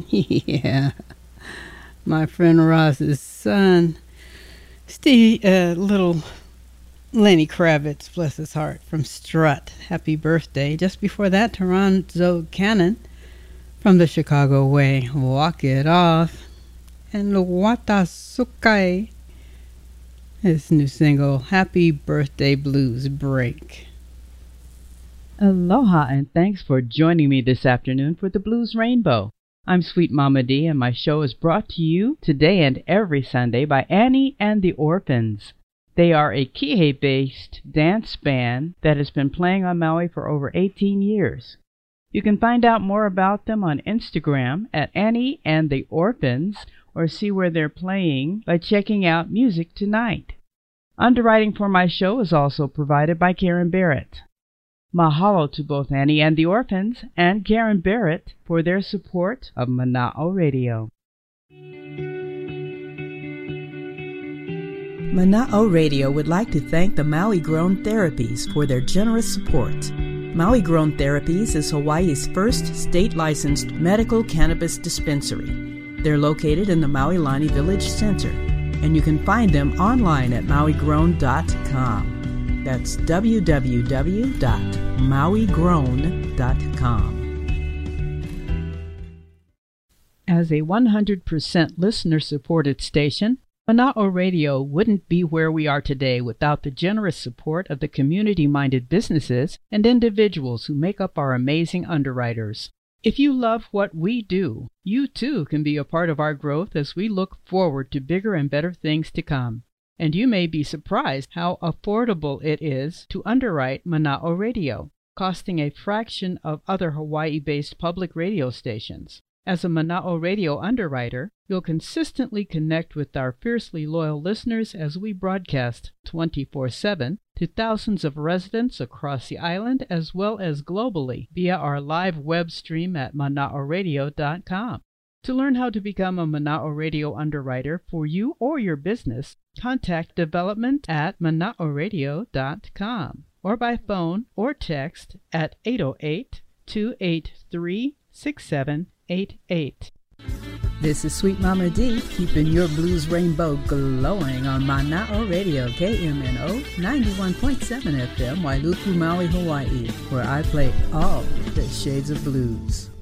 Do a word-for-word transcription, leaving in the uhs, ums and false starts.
Yeah, my friend Ross's son, Steve, uh, little Lenny Kravitz, bless his heart, from Strut. Happy birthday. Just before that, Toronto Cannon from the Chicago Way, Walk It Off. And Wata Sukai, his new single, Happy Birthday Blues Break. Aloha and thanks for joining me this afternoon for the Blues Rainbow. I'm Sweet Mama D, and my show is brought to you today and every Sunday by Annie and the Orphans. They are a Kihei-based dance band that has been playing on Maui for over eighteen years. You can find out more about them on Instagram at Annie and the Orphans, or see where they're playing by checking out Music Tonight. Underwriting for my show is also provided by Karen Barrett. Mahalo to both Annie and the Orphans and Karen Barrett for their support of Mana'o Radio. Mana'o Radio would like to thank the Maui Grown Therapies for their generous support. Maui Grown Therapies is Hawaii's first state-licensed medical cannabis dispensary. They're located in the Maui Lani Village Center, and you can find them online at maui grown dot com. That's w w w dot maui grown dot com. As a one hundred percent listener-supported station, Mana'o Radio wouldn't be where we are today without the generous support of the community-minded businesses and individuals who make up our amazing underwriters. If you love what we do, you too can be a part of our growth as we look forward to bigger and better things to come. And you may be surprised how affordable it is to underwrite Mana'o Radio, costing a fraction of other Hawaii-based public radio stations. As a Mana'o Radio underwriter, you'll consistently connect with our fiercely loyal listeners as we broadcast twenty-four seven to thousands of residents across the island as well as globally via our live web stream at mana'o radio dot com. To learn how to become a Mana'o Radio underwriter for you or your business, contact development at mana'o radio dot com or by phone or text at eight oh eight, two eight three, six seven eight eight. This is Sweet Mama D, keeping your blues rainbow glowing on Mana'o Radio, K M N O ninety-one point seven F M, Wailuku, Maui, Hawaii, where I play all the shades of blues.